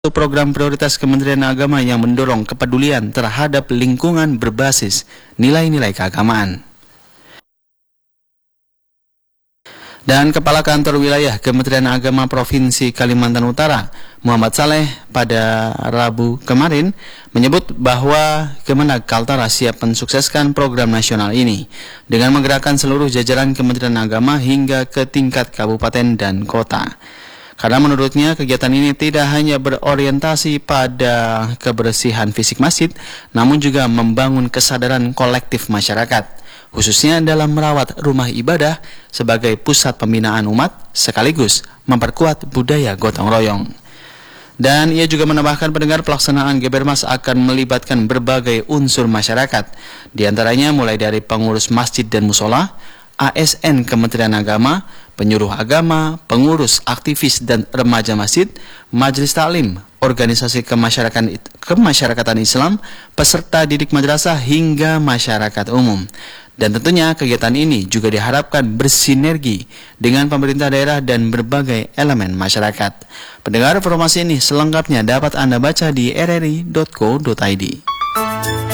program prioritas Kementerian Agama yang mendorong kepedulian terhadap lingkungan berbasis nilai-nilai keagamaan. Dan Kepala Kantor Wilayah Kementerian Agama Provinsi Kalimantan Utara, Muhammad Saleh, pada Rabu kemarin menyebut bahwa Kemenag Kaltara siap mensukseskan program nasional ini dengan menggerakkan seluruh jajaran Kementerian Agama hingga ke tingkat kabupaten dan kota. Karena menurutnya kegiatan ini tidak hanya berorientasi pada kebersihan fisik masjid, namun juga membangun kesadaran kolektif masyarakat, khususnya dalam merawat rumah ibadah sebagai pusat pembinaan umat, sekaligus memperkuat budaya gotong royong. Dan ia juga menambahkan pendengar pelaksanaan Gebermas akan melibatkan berbagai unsur masyarakat, diantaranya mulai dari pengurus masjid dan musola, ASN Kementerian Agama, penyuluh agama, pengurus, aktivis dan remaja masjid, majelis taklim, organisasi kemasyarakatan Islam, peserta didik madrasah hingga masyarakat umum. Dan tentunya kegiatan ini juga diharapkan bersinergi dengan pemerintah daerah dan berbagai elemen masyarakat. Pendengar, informasi ini selengkapnya dapat Anda baca di rri.co.id.